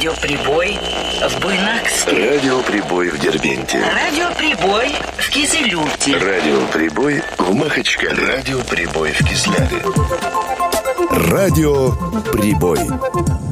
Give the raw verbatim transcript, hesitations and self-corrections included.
Радиоприбой в Буйнакске. Радиоприбой в Дербенте. Радиоприбой в Кизилюрте. Радиоприбой в Махачкале. Радиоприбой в Кизляре. Радиоприбой.